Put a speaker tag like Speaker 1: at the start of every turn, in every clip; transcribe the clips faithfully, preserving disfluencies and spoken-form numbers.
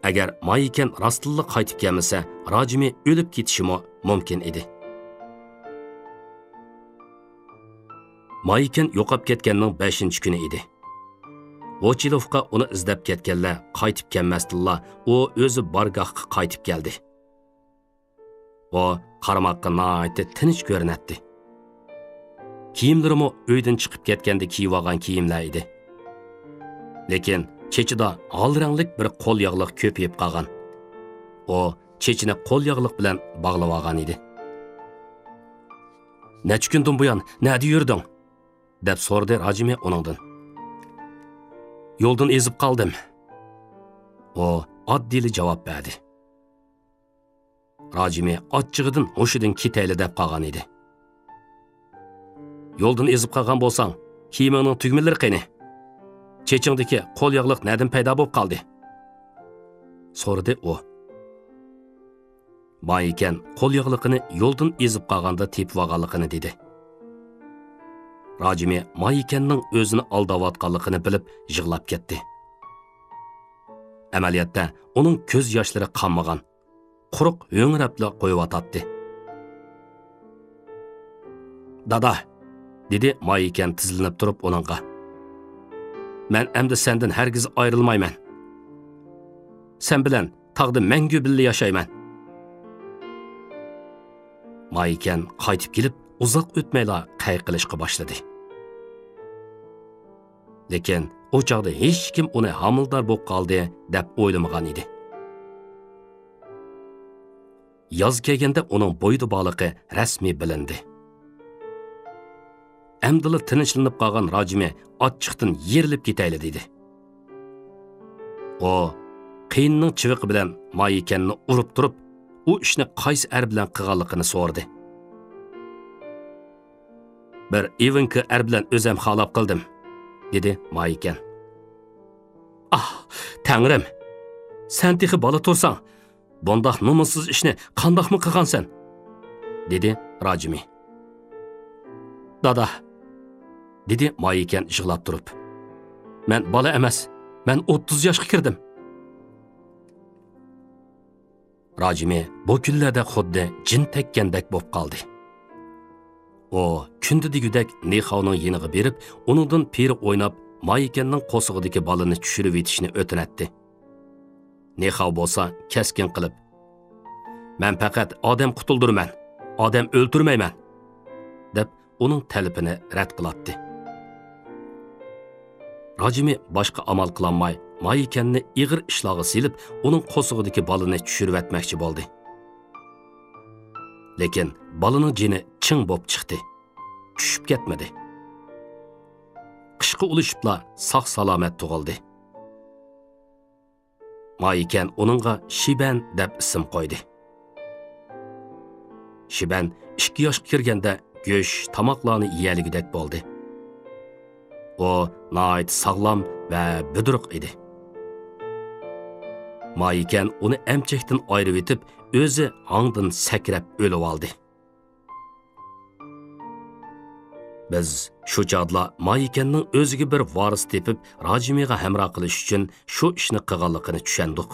Speaker 1: agar Mayken rostliq qaytib kelmasa, Rajmi o'lib ketishi mumkin edi. Mayken yo'qolib ketganning beshinchi kuni edi. Vochilovga uni izlab ketganlar qaytib kelmasdilar, u o'zi bargohga qaytib keldi. O qaramoqqa nihoyatda tinch ko'rinadi. Kiyimlarimi uydan chiqib ketganda kiyib olgan kiyimlar edi. Lekin chechida olranglik bir qo'l yog'liq ko'payib qolgan. O chechini qo'l yog'liq bilan bog'lab olgan edi. "Necha kundan buyon nada yurding?" deb so'radi Rajmi uningdan. "Yo'ldan ezib qoldim." O oddiy javob berdi. Rajmi ochchig'idan hushidan ketayli deb qolgan edi. "Yo'ldan ezib qolgan bo'lsang, kiyimingning tugmalari qani? Chechingdagi qo'l yog'liq nadan paydo bo'lib qoldi?" so'radi u. Mayken qo'l yog'liqini yo'ldan ezib qolganda tepib olganligini dedi. Rajmi Maykenning o'zini aldayotganligini bilib yig'lab ketdi. Amaliyotda uning ko'z yoshlari qonmagan, quruq ho'ngrabla qo'yib "Dada", dedi Mayken tizilib turib uningga. "Men endi sendan hargiz ayrilmayman. Sen bilan taqda mangu birga yashayman." Mayken qaytib kelib, uzoq o'tmayla qayqilishga boshladi. Lekin o chaqda hech kim uni homildor bo'lib qoldi deb o'ylamagan edi. Yoz kelganda uning bo'yda bog'liqi rasmiy bilindi. Amdili tinchlanib qolgan Rajmi ochiqdan yerilib ketayli dedi. O qiyinning chiviqi bilan Maykenni urib turib, u ishni qaysi ar bilan qilganligini so'radi. "Bir evinki ar bilan o'zim xalab qildim", dedi Mayken. "Ah, Tangrim, sen texi bola tursan, bundoq nomussiz ishni qandoqmi qilgansan?" dedi Rajmi. "Dada", dedi Mayken yig'lab turib. "Men bola emas, men o'ttiz yoshga kirdim." Rajmi bu kunlarda xuddi jin tekkandek bo'lib qoldi. O kunda degudek Nexavning yeniga berib, uningdan peri o'ynab, Maykenning qo'sig'idagi balini tushirib etishni o'tinatdi. Nexav bo'lsa keskin qilib, "Men faqat odam qutuldirman, odam o'ltirmayman", deb uning talabini rad qilatdi. Rajmi boshqa amal qilolmay, Maykenni ig'ir ishlog'i silib, uning qo'sig'idagi balini tushirib etmoqchi bo'ldi. Lekin balining jini ching bo'lib chiqdi. Tushib ketmadi. Qishqi ulishibla sog' salomat tug'ildi. Mayken uningga Shiban deb ism qo'ydi. Shiban ikki yoshga kirganda go'sh tomoqlarni yeyaligidek bo'ldi. O nihoyat sog'lom va budruq edi. Mayken uni emchakdan ayirib etib, o'zi hangdan sakrab o'lib oldi. Biz shu chog'da Maykenning o'ziga bir varis tepib, Rajmiga hamroh qilish uchun shu ishni qilganligini tushundik.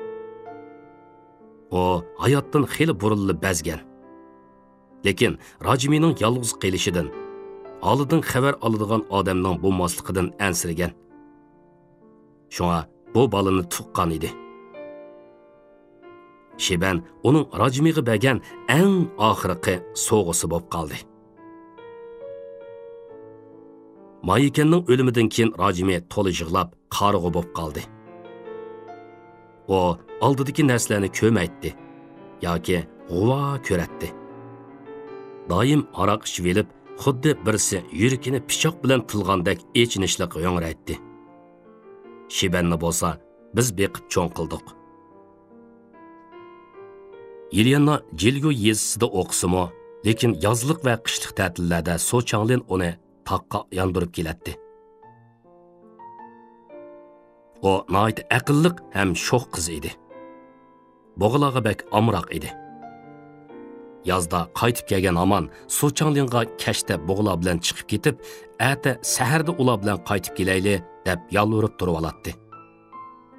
Speaker 1: O hayotdan xeli burilib bazgan. Lekin Rajmining yolg'iz qilishidan, olidan xabar oladigan odamning bo'lmasligidan ansirgan. Shunga bu balini tuqqan edi. Shiban uning Rajmiga bergan eng oxirgi sovg'asi bo'lib qoldi. Maykenning o'limidan keyin Rajmi to'la yig'lab, qarg'u bo'lib qoldi. O oldidagi narsalarni ko'maytdi yoki g'uva ko'ratdi. Doim aroq ichib elib, xuddi birisi yuragini pichoq bilan tilgandek echinishliq yo'ngraytdi. Shibanni bo'lsa biz beqib cho'ng qildik. Yelena Jelgo yezisida o'qisimi, lekin yozliq va qishliq ta'tillarda Sochanlin uni taqqa yondirib kelatdi. O nihoyat aqlliq ham sho'x qiz edi. Bo'g'ilog'i bak amroq edi. Yozda qaytib kelgan Aman Sochanlinga kashta bo'g'ila bilan chiqib ketib, ata saharda ular bilan qaytib kelayli deb yolvorib turib oladi.